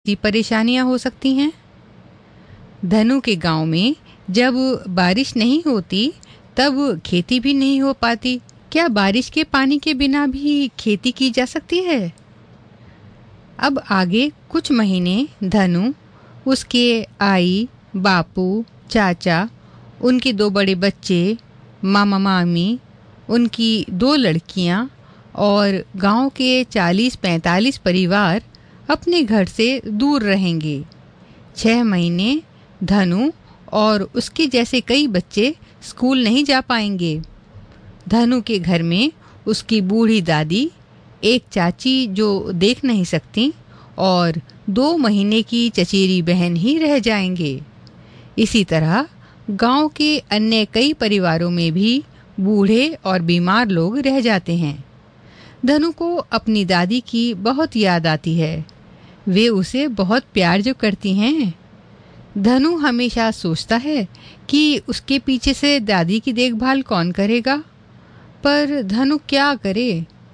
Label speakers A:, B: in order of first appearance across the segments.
A: सी परेशानियां हो सकती हैं। धनु के गांव में जब बारिश नहीं होती तब खेती भी नहीं हो पाती। क्या बारिश के पानी के बिना भी खेती की जा सकती है? अब आगे कुछ महीने धनु, उसके आई, बापू, चाचा, उनके 2 बड़े बच्चे, मामा मामी, उनकी 2 लड़कियां और गांव के 40-45 परिवार अपने घर से दूर रहेंगे। 6 महीने धनु और उसके जैसे कई बच्चे स्कूल नहीं जा पाएंगे। धनु के घर में उसकी बूढ़ी दादी, एक चाची जो देख नहीं सकती और 2 महीने की चचेरी बहन ही रह जाएंगे। इसी तरह गांव के अन्य कई परिवारों में भी बूढ़े और बीमार लोग रह जाते हैं। धनु को अपनी दादी की बहुत याद आती है। वे उसे बहुत प्यार जो करती हैं। धनु हमेशा सोचता है कि उसके पीछे से दादी की देखभाल कौन करेगा, पर धनु क्या करे?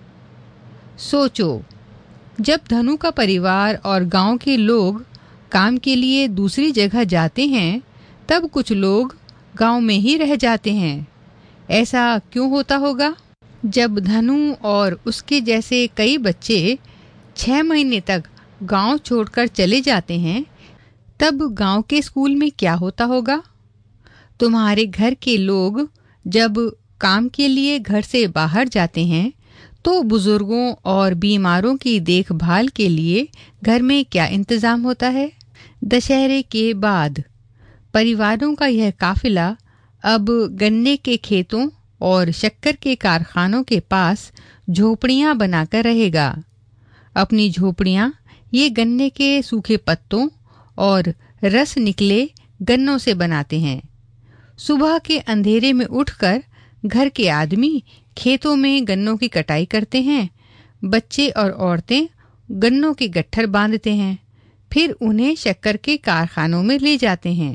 A: सोचो, जब धनु का परिवार और गांव के लोग काम के लिए दूसरी जगह जाते हैं, तब कुछ लोग गांव में ही रह जाते हैं। ऐसा क्यों होता होगा? जब धनु और उसके जैसे कई बच्चे 6 महीने तक गांव छोड़कर चले जाते हैं, तब गांव के स्कूल में क्या होता होगा? तुम्हारे घर के लोग जब काम के लिए घर से बाहर जाते हैं, तो बुजुर्गों और बीमारों की देखभाल के लिए घर में क्या इंतजाम होता है? दशहरे के बाद परिवारों का यह काफिला अब गन्ने के खेतों और शक्कर के कारखानों के पास झोपड़ियां बनाकर रहेगा। अपनी झोपड़ियां ये गन्ने के सूखे पत्तों और रस निकले गन्नों से बनाते हैं। सुबह के अंधेरे में उठकर घर के आदमी खेतों में गन्नों की कटाई करते हैं। बच्चे और औरतें गन्नों के गट्ठर बांधते हैं, फिर उन्हें शक्कर के कारखानों में ले जाते हैं।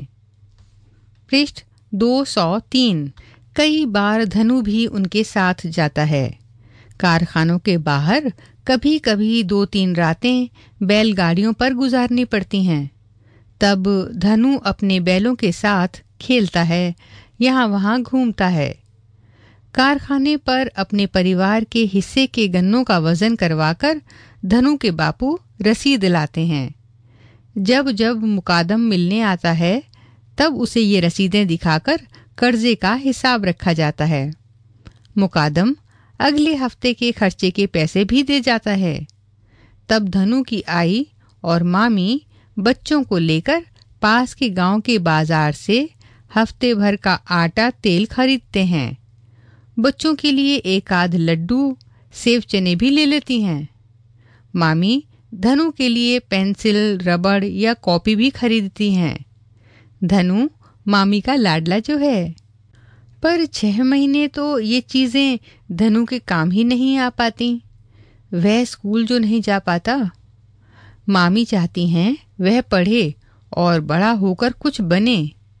A: पृष्ठ 203। कई बार धनु भी उनके साथ जाता है। कारखानों के बाहर कभी कभी 2-3 रातें बैलगाड़ियों पर गुजारनी पड़ती हैं। तब धनु अपने बैलों के साथ खेलता है, यहाँ वहाँ घूमता है। कारखाने पर अपने परिवार के हिस्से के गन्नों का वजन करवाकर धनु के बापू रसीद लाते हैं। जब जब मुकादम मिलने आता है, तब उसे ये रसीदें दिखाकर कर्जे का हिसाब रखा जाता है। मुकादम अगले हफ्ते के खर्चे के पैसे भी दे जाता है। तब धनु की आई और मामी बच्चों को लेकर पास के गांव के बाजार से हफ्ते भर का आटा तेल खरीदते हैं। बच्चों के लिए एक आध लड्डू, सेव चने भी ले लेती हैं। मामी धनु के लिए पेंसिल, रबड़ या कॉपी भी खरीदती हैं। धनु मामी का लाडला जो है, पर 6 महीने तो ये चीजें धनु के काम ही नहीं आ पाती। वह स्कूल जो नहीं जा पाता। मामी चाहती हैं वह पढ़े और बड़ा होकर कुछ बने,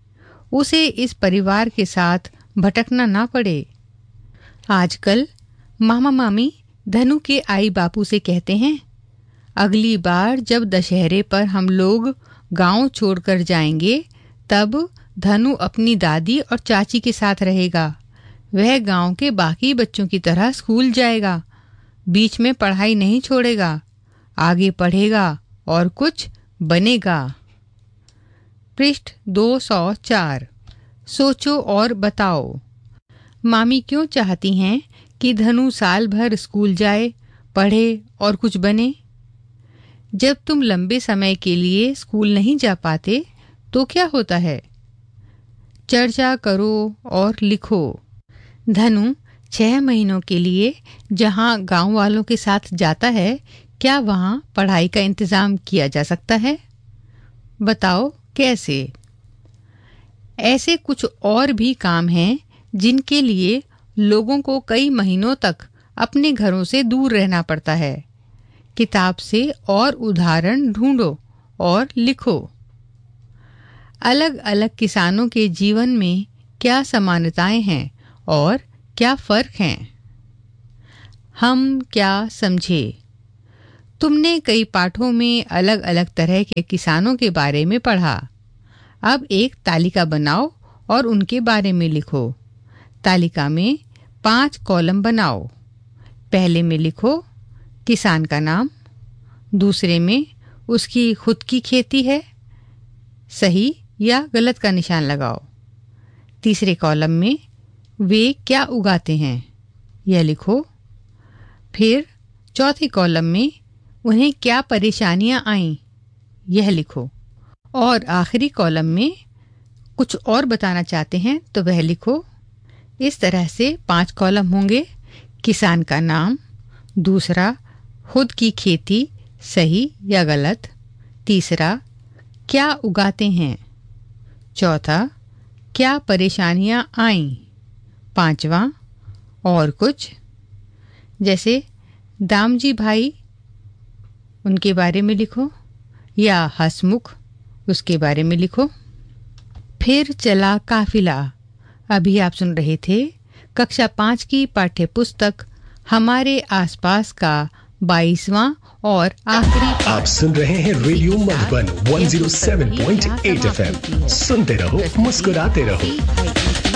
A: उसे इस परिवार के साथ भटकना ना पड़े। आजकल मामा मामी धनु के आई बापू से कहते हैं, अगली बार जब दशहरे पर हम लोग गांव छोड़कर जाएंगे, तब धनु अपनी दादी और चाची के साथ रहेगा। वह गांव के बाकी बच्चों की तरह स्कूल जाएगा, बीच में पढ़ाई नहीं छोड़ेगा, आगे पढ़ेगा और कुछ बनेगा। पृष्ठ 204। सोचो और बताओ, मामी क्यों चाहती हैं कि धनु साल भर स्कूल जाए, पढ़े और कुछ बने? जब तुम लंबे समय के लिए स्कूल नहीं जा पाते तो क्या होता है? चर्चा करो और लिखो। धनु 6 महीनों के लिए जहां गांव वालों के साथ जाता है, क्या वहां पढ़ाई का इंतजाम किया जा सकता है? बताओ कैसे? ऐसे कुछ और भी काम हैं जिनके लिए लोगों को कई महीनों तक अपने घरों से दूर रहना पड़ता है। किताब से और उदाहरण ढूंढो और लिखो। अलग अलग किसानों के जीवन में क्या समानताएं हैं और क्या फर्क हैं? हम क्या समझे? तुमने कई पाठों में अलग अलग तरह के किसानों के बारे में पढ़ा। अब एक तालिका बनाओ और उनके बारे में लिखो। तालिका में 5 कॉलम बनाओ। पहले में लिखो किसान का नाम, दूसरे में उसकी खुद की खेती है, सही या गलत का निशान लगाओ। तीसरे कॉलम में वे क्या उगाते हैं, यह लिखो। फिर चौथे कॉलम में उन्हें क्या परेशानियां आईं, यह लिखो। और आखिरी कॉलम में कुछ और बताना चाहते हैं तो वह लिखो। इस तरह से 5 कॉलम होंगे। किसान का नाम, दूसरा खुद की खेती, सही या गलत, तीसरा क्या उगाते हैं, चौथा क्या परेशानियां आईं, पांचवा और कुछ, जैसे दामजी भाई उनके बारे में लिखो या हसमुख उसके बारे में लिखो। फिर चला काफिला। अभी आप सुन रहे थे कक्षा 5 की पाठ्य पुस्तक हमारे आसपास का 22वां और आखिरी।
B: आप सुन रहे हैं रेडियो मधुबन 107.8 FM। सुनते रहो, मुस्कुराते रहो।